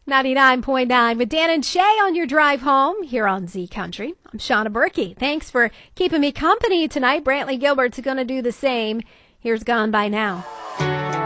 99.9 with Dan and Shay on your drive home here on Z Country. I'm Shauna Berkey. Thanks for keeping me company tonight. Brantley Gilbert's going to do the same. Here's Gone By Now.